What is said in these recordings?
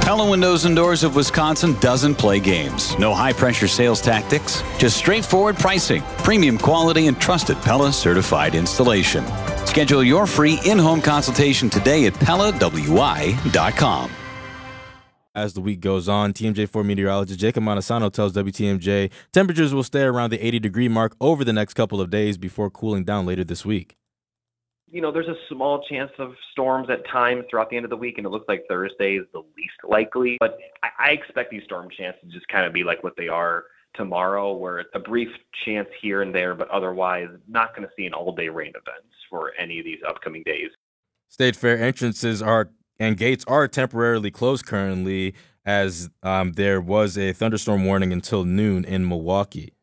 Pella Windows and Doors of Wisconsin doesn't play games. No high-pressure sales tactics, just straightforward pricing, premium quality, and trusted Pella certified installation. Schedule your free in-home consultation today at PellaWI.com. As the week goes on, TMJ4 meteorologist Jacob Montesano tells WTMJ temperatures will stay around the 80-degree mark over the next couple of days before cooling down later this week. There's a small chance of storms at times throughout the end of the week, and it looks like Thursday is the least likely. But I expect these storm chances to just kind of be like what they are tomorrow, where it's a brief chance here and there, but otherwise not going to see an all-day rain events for any of these upcoming days. State Fair entrances and gates are temporarily closed currently as there was a thunderstorm warning until noon in Milwaukee.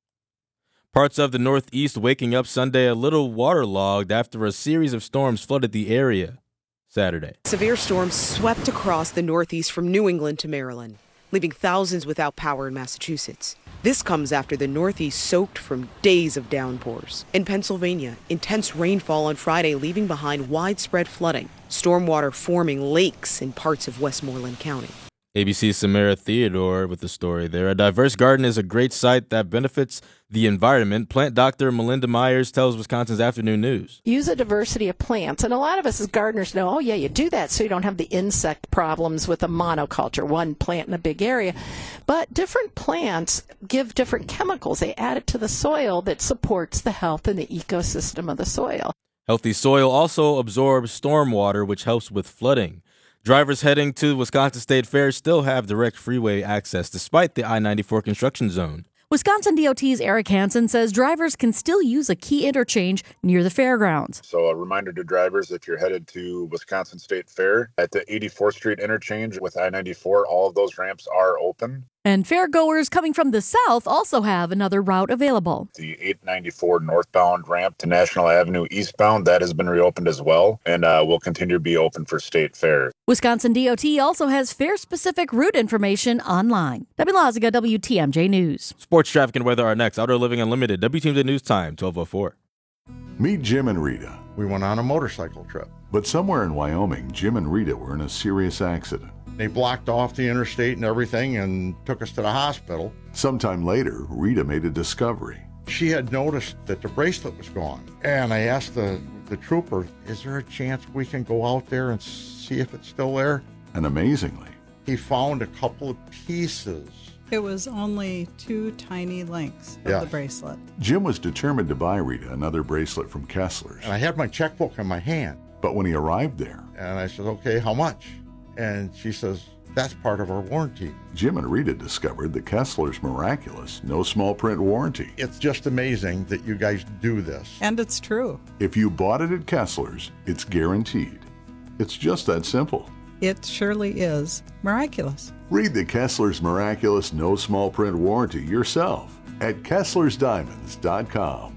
Parts of the Northeast waking up Sunday a little waterlogged after a series of storms flooded the area Saturday. Severe storms swept across the Northeast from New England to Maryland, leaving thousands without power in Massachusetts. This comes after the Northeast soaked from days of downpours. In Pennsylvania, intense rainfall on Friday leaving behind widespread flooding, stormwater forming lakes in parts of Westmoreland County. ABC's Samara Theodore with the story there. A diverse garden is a great site that benefits the environment. Plant doctor Melinda Myers tells Wisconsin's Afternoon News. Use a diversity of plants. And a lot of us as gardeners know, oh, yeah, you do that so you don't have the insect problems with a monoculture, one plant in a big area. But different plants give different chemicals. They add it to the soil that supports the health and the ecosystem of the soil. Healthy soil also absorbs stormwater, which helps with flooding. Drivers heading to Wisconsin State Fair still have direct freeway access despite the I-94 construction zone. Wisconsin DOT's Eric Hansen says drivers can still use a key interchange near the fairgrounds. So a reminder to drivers, if you're headed to Wisconsin State Fair at the 84th Street interchange with I-94, all of those ramps are open. And fairgoers coming from the south also have another route available. The 894 northbound ramp to National Avenue eastbound, that has been reopened as well, and will continue to be open for State Fair. Wisconsin DOT also has fair-specific route information online. Debbie Loziga, WTMJ News. Sports, traffic, and weather are next. Outdoor Living Unlimited, WTMJ News Time, 12:04. Meet Jim and Rita. We went on a motorcycle trip. But somewhere in Wyoming, Jim and Rita were in a serious accident. They blocked off the interstate and everything and took us to the hospital. Sometime later, Rita made a discovery. She had noticed that the bracelet was gone. And I asked the trooper, is there a chance we can go out there and see if it's still there? And amazingly, he found a couple of pieces. It was only 2 tiny links of the bracelet. Jim was determined to buy Rita another bracelet from Kessler's. And I had my checkbook in my hand. But when he arrived there, and I said, okay, how much? And she says, that's part of our warranty. Jim and Rita discovered the Kessler's miraculous no small print warranty. It's just amazing that you guys do this. And it's true. If you bought it at Kessler's, it's guaranteed. It's just that simple. It surely is miraculous. Read the Kessler's miraculous no small print warranty yourself at Kessler'sDiamonds.com.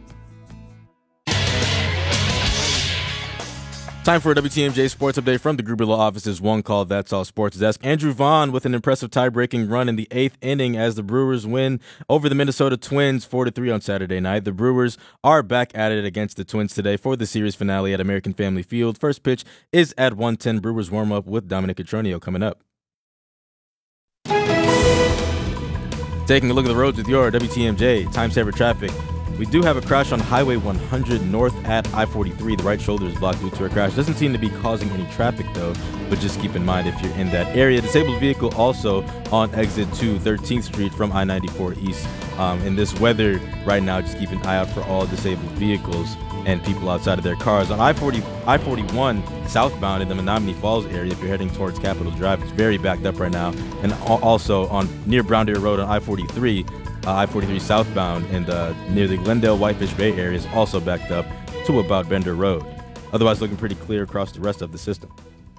Time for a WTMJ Sports Update from the Gruber Law Office's One Call That's All Sports Desk. Andrew Vaughn with an impressive tie-breaking run in the 8th inning as the Brewers win over the Minnesota Twins 4-3 on Saturday night. The Brewers are back at it against the Twins today for the series finale at American Family Field. First pitch is at 1:10. Brewers warm up with Dominic Cotroneo coming up. Taking a look at the roads with your WTMJ Time Saver Traffic. We do have a crash on Highway 100 north at I-43. The right shoulder is blocked due to a crash. Doesn't seem to be causing any traffic, though, but just keep in mind if you're in that area. Disabled vehicle also on exit to 13th Street from I-94 east. In this weather right now, just keep an eye out for all disabled vehicles and people outside of their cars. On I-41 southbound in the Menominee Falls area, if you're heading towards Capitol Drive, it's very backed up right now. And also on near Brown Deer Road on I-43, I-43 southbound and near the Glendale Whitefish Bay area is also backed up to about Bender Road. Otherwise, looking pretty clear across the rest of the system.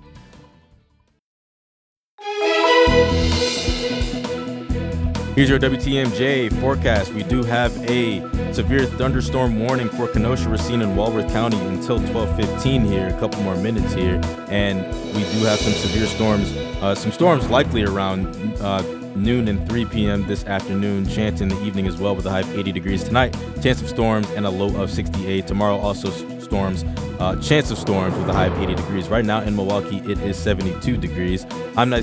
Here's your WTMJ forecast. We do have a severe thunderstorm warning for Kenosha, Racine, and Walworth County until 12:15 here, a couple more minutes here. And we do have some severe storms, some storms likely around noon and 3 p.m. this afternoon. Chance in the evening as well with a high of 80 degrees tonight. Chance of storms and a low of 68. Tomorrow also storms, chance of storms with a high of 80 degrees. Right now in Milwaukee, it is 72 degrees. I'm not